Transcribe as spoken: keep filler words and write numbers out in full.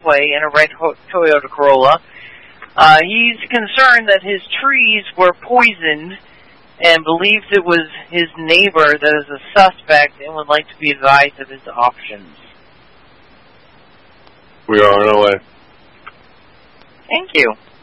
driveway in a red Toyota Corolla. Uh, he's concerned that his trees were poisoned and believes it was his neighbor that is a suspect and would like to be advised of his options. We are on our way. Thank you.